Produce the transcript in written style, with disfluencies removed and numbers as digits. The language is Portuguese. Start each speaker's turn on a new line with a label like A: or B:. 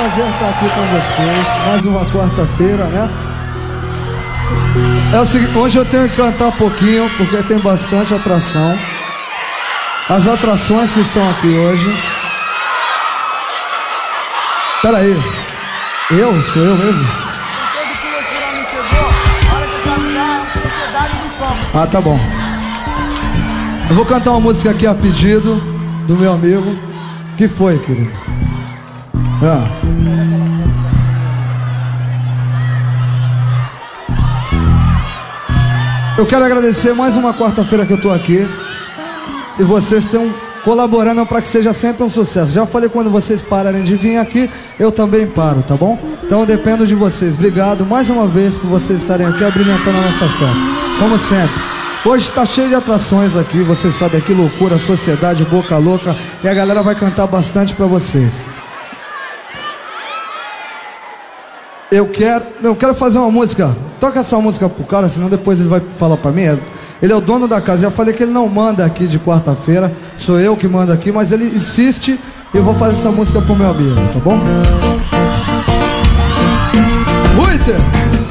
A: prazer estar aqui com vocês. Mais uma quarta-feira, né? É o seguinte, hoje eu tenho que cantar um pouquinho, porque tem bastante atração. As atrações que estão aqui hoje. Peraí. Sou eu mesmo? Ah, tá bom. Eu vou cantar uma música aqui a pedido do meu amigo. Que foi, querido? Eu quero agradecer mais uma quarta-feira que eu tô aqui. E vocês estão colaborando para que seja sempre um sucesso. Já falei, quando vocês pararem de vir aqui, eu também paro, tá bom? Então eu dependo de vocês. Obrigado mais uma vez por vocês estarem aqui abrilhantando a nossa festa. Como sempre. Hoje está cheio de atrações aqui, vocês sabem aqui, loucura, sociedade, boca louca. E a galera vai cantar bastante para vocês. Eu quero fazer uma música. Toca essa música pro cara, senão depois ele vai falar pra mim. Ele é o dono da casa. Já falei que ele não manda aqui de quarta-feira. Sou eu que mando aqui, mas ele insiste. E eu vou fazer essa música pro meu amigo, tá bom? Ruiter!